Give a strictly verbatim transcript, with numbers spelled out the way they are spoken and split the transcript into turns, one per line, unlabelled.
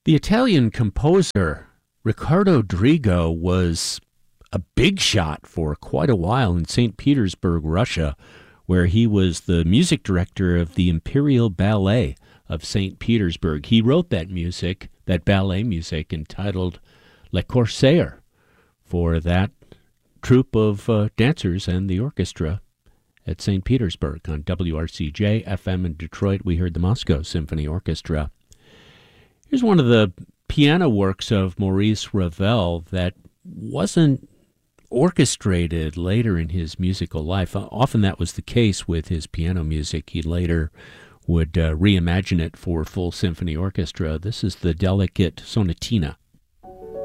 The Italian composer Riccardo Drigo was a big shot for quite a while in Saint Petersburg, Russia, where he was the music director of the Imperial Ballet of Saint Petersburg. He wrote that music, that ballet music, entitled Le Corsaire, for that troupe of uh, dancers and the orchestra at Saint Petersburg. On W R C J F M in Detroit, we heard the Moscow Symphony Orchestra. Here's one of the piano works of Maurice Ravel that wasn't orchestrated later in his musical life. Often that was the case with his piano music. He later would uh, reimagine it for full symphony orchestra. This is the Delicate Sonatina.